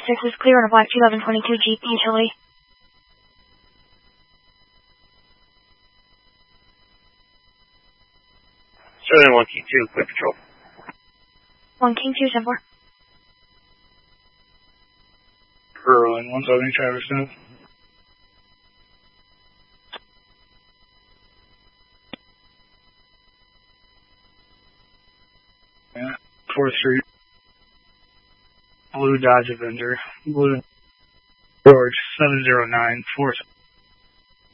6 is clear on a black 2022 Jeep utility. Southern 1 King 2, quick patrol. 1 King 2, 7-4. Berlin, 1 Southern Travis Smith. Yeah, 4th Street. Blue Dodge Avenger. Blue George 709 4.